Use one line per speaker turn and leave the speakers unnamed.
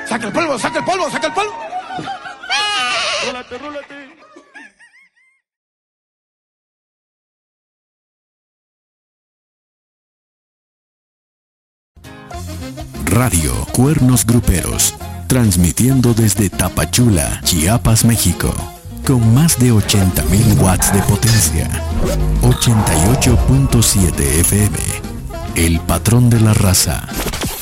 ¡Saca el polvo, saca el polvo, saca el polvo!
¡Rólate, rólate!
Radio Cuernos Gruperos, transmitiendo desde Tapachula, Chiapas, México, con más de 80,000 watts de potencia. 88.7 FM, el patrón de la raza.